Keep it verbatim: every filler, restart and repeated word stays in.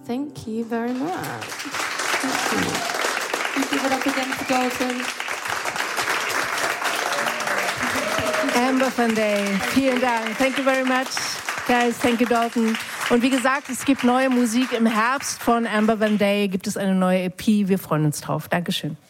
Thank you very much. Thank you. Thank you. Give it up again for Dalton. Amber Van Day, vielen Dank. Thank you very much, guys. Thank you, Dalton. Und wie gesagt, es gibt neue Musik. Im Herbst von Amber Van Day gibt es eine neue E P. Wir freuen uns drauf. Dankeschön.